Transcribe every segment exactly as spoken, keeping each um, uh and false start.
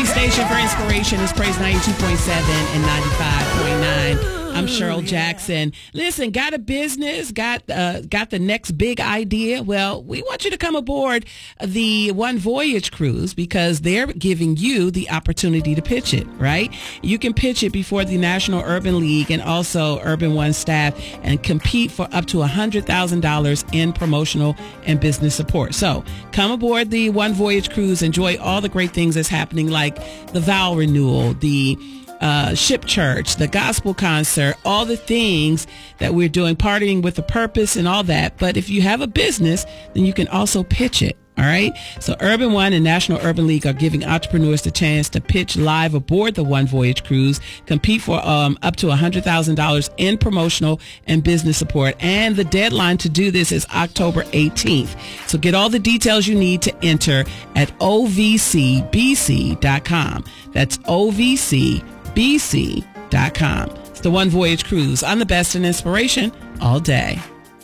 C station for inspiration is Praise ninety-two point seven and ninety-five point nine. I'm Cheryl Jackson. Listen, got a business, got uh, got the next big idea? Well, we want you to come aboard the One Voyage cruise because they're giving you the opportunity to pitch it, right? You can pitch it before the National Urban League and also Urban One staff and compete for up to one hundred thousand dollars in promotional and business support. So come aboard the One Voyage cruise. Enjoy all the great things that's happening, like the vow renewal, the Uh, Ship Church, the gospel concert, all the things that we're doing, partying with a purpose and all that. But if you have a business, then you can also pitch it. All right. So Urban One and National Urban League are giving entrepreneurs the chance to pitch live aboard the One Voyage cruise, compete for um, up to one hundred thousand dollars in promotional and business support. And the deadline to do this is October eighteenth. So get all the details you need to enter at O V C B C dot com. That's O V C B C dot com. It's the One Voyage cruise on the best in inspiration all day.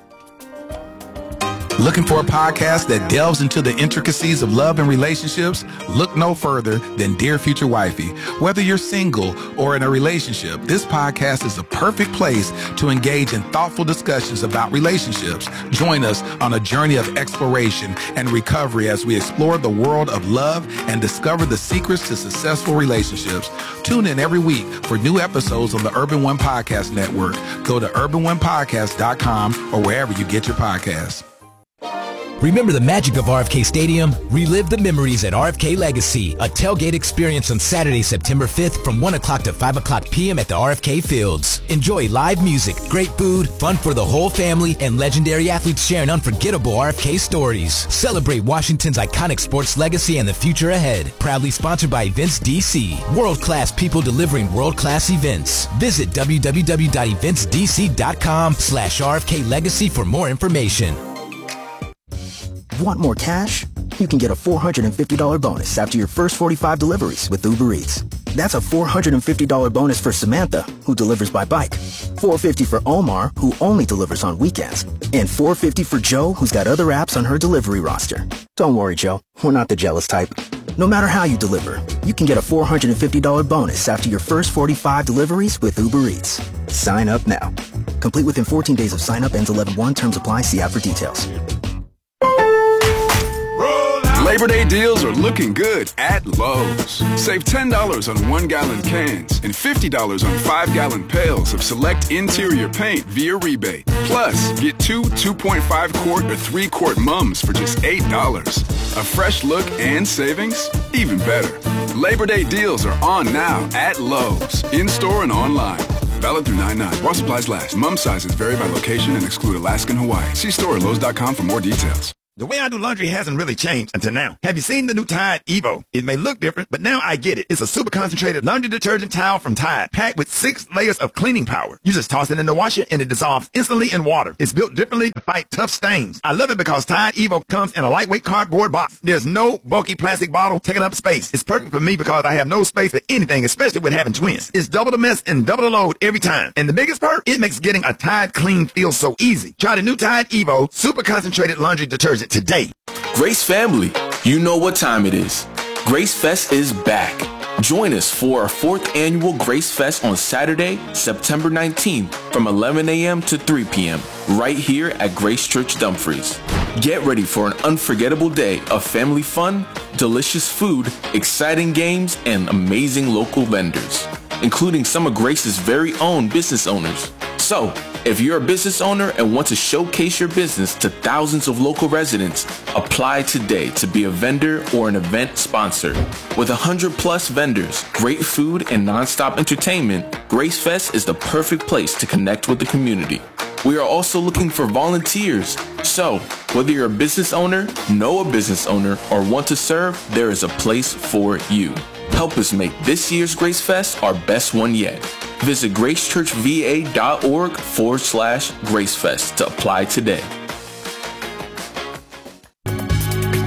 Looking for a podcast that delves into the intricacies of love and relationships? Look no further than Dear Future Wifey. Whether you're single or in a relationship, this podcast is the perfect place to engage in thoughtful discussions about relationships. Join us on a journey of exploration and recovery as we explore the world of love and discover the secrets to successful relationships. Tune in every week for new episodes on the Urban One Podcast Network. Go to urban one podcast dot com or wherever you get your podcasts. Remember the magic of R F K Stadium? Relive the memories at R F K Legacy, a tailgate experience on Saturday, September fifth from one o'clock to five o'clock p.m. at the R F K Fields. Enjoy live music, great food, fun for the whole family, and legendary athletes sharing unforgettable R F K stories. Celebrate Washington's iconic sports legacy and the future ahead. Proudly sponsored by Events D C. World-class people delivering world-class events. Visit w w w dot events d c dot com slash R F K Legacy for more information. Want more cash? You can get a four hundred fifty dollars bonus after your first forty-five deliveries with Uber Eats. That's a four hundred fifty dollars bonus for Samantha, who delivers by bike, four hundred fifty dollars for Omar, who only delivers on weekends, and four hundred fifty dollars for Joe, who's got other apps on her delivery roster. Don't worry, Joe. We're not the jealous type. No matter how you deliver, you can get a four hundred fifty dollars bonus after your first forty-five deliveries with Uber Eats. Sign up now. Complete within fourteen days of sign up. Ends eleven one. Terms apply. See app for details. Labor Day deals are looking good at Lowe's. Save ten dollars on one-gallon cans and fifty dollars on five-gallon pails of select interior paint via rebate. Plus, get two two point five quart or three quart mums for just eight dollars. A fresh look and savings? Even better. Labor Day deals are on now at Lowe's, in-store and online. Valid through nine nine. While supplies last. Mum sizes vary by location and exclude Alaska and Hawaii. See store at lowes dot com for more details. The way I do laundry hasn't really changed until now. Have you seen the new Tide Evo? It may look different, but now I get it. It's a super concentrated laundry detergent towel from Tide, packed with six layers of cleaning power. You just toss it in the washer and it dissolves instantly in water. It's built differently to fight tough stains. I love it because Tide Evo comes in a lightweight cardboard box. There's no bulky plastic bottle taking up space. It's perfect for me because I have no space for anything, especially with having twins. It's double the mess and double the load every time. And the biggest perk, it makes getting a Tide clean feel so easy. Try the new Tide Evo super concentrated laundry detergent today. Grace family, you know what time it is. Grace Fest is back. Join us for our fourth annual Grace Fest on Saturday, September nineteenth from eleven a.m. to three p.m. right here at Grace Church Dumfries. Get ready for an unforgettable day of family fun, delicious food, exciting games, and amazing local vendors, including some of Grace's very own business owners. So, if you're a business owner and want to showcase your business to thousands of local residents, apply today to be a vendor or an event sponsor. With one hundred plus vendors, great food, and nonstop entertainment, Grace Fest is the perfect place to connect with the community. We are also looking for volunteers. So, whether you're a business owner, know a business owner, or want to serve, there is a place for you. Help us make this year's Grace Fest our best one yet. Visit gracechurchva.org forward slash gracefest to apply today.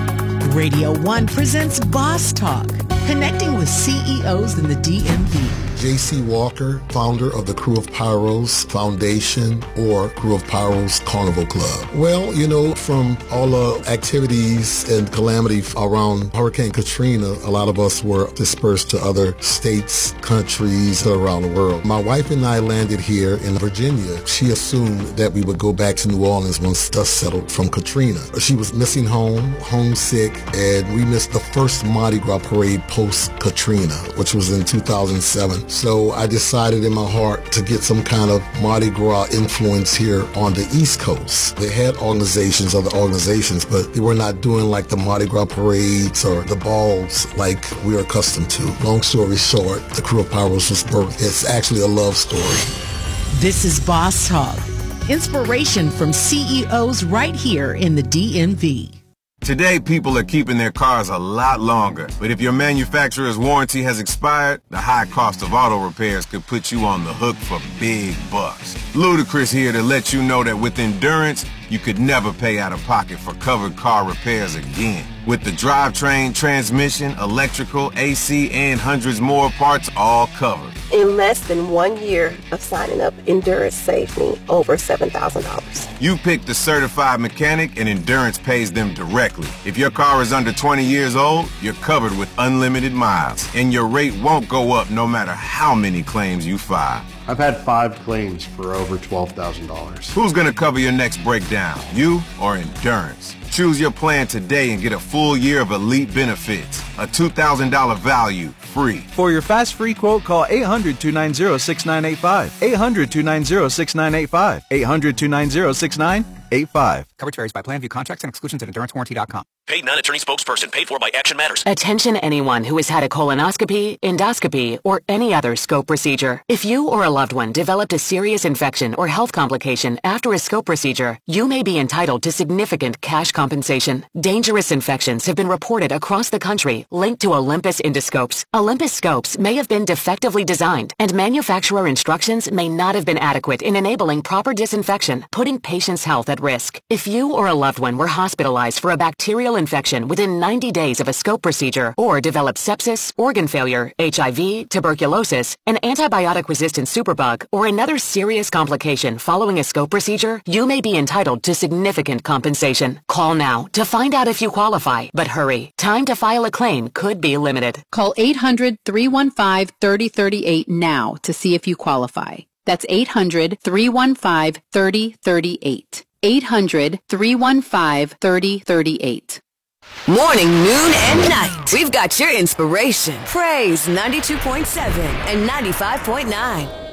Radio One presents Boss Talk, connecting with C E Os in the D M V. J C Walker, founder of the Crew of Pyros Foundation or Crew of Pyros Carnival Club. Well, you know, from all the activities and calamity around Hurricane Katrina, a lot of us were dispersed to other states, countries around the world. My wife and I landed here in Virginia. She assumed that we would go back to New Orleans once dust settled from Katrina. She was missing home, homesick, and we missed the first Mardi Gras parade post-Katrina, which was in two thousand seven. So I decided in my heart to get some kind of Mardi Gras influence here on the East Coast. They had organizations, other organizations, but they were not doing like the Mardi Gras parades or the balls like we're accustomed to. Long story short, the Crew of Pyros was birthed. It's actually a love story. This is Boss Talk. Inspiration from C E Os right here in the D M V. Today, people are keeping their cars a lot longer. But if your manufacturer's warranty has expired, the high cost of auto repairs could put you on the hook for big bucks. Ludacris here to let you know that with Endurance, you could never pay out of pocket for covered car repairs again. With the drivetrain, transmission, electrical, A C, and hundreds more parts all covered. In less than one year of signing up, Endurance saved me over seven thousand dollars. You pick the certified mechanic and Endurance pays them directly. If your car is under twenty years old, you're covered with unlimited miles, and your rate won't go up no matter how many claims you file. I've had five claims for over twelve thousand dollars. Who's going to cover your next breakdown, you or Endurance? Choose your plan today and get a full year of elite benefits. A two thousand dollars value, free. For your fast free quote, call eight hundred, two nine zero, six nine eight five. eight hundred, two nine zero, six nine eight five. eight hundred, two nine zero, six nine eight five. Coverage varies by plan. View contracts and exclusions at endurance warranty dot com. Paid non-attorney spokesperson paid for by Action Matters. Attention anyone who has had a colonoscopy, endoscopy, or any other scope procedure. If you or a loved one developed a serious infection or health complication after a scope procedure, you may be entitled to significant cash compensation. Dangerous infections have been reported across the country linked to Olympus endoscopes. Olympus scopes may have been defectively designed, and manufacturer instructions may not have been adequate in enabling proper disinfection, putting patients' health at risk. If you or a loved one were hospitalized for a bacterial infection within ninety days of a scope procedure or developed sepsis, organ failure, H I V, tuberculosis, an antibiotic-resistant superbug, or another serious complication following a scope procedure, you may be entitled to significant compensation. Call now to find out if you qualify, but hurry. Time to file a claim could be limited. Call eight hundred, three one five, three oh three eight now to see if you qualify. That's eight hundred, three one five, three oh three eight. eight hundred, three one five, three oh three eight. Morning, noon, and night. We've got your inspiration. Praise ninety-two point seven and ninety-five point nine.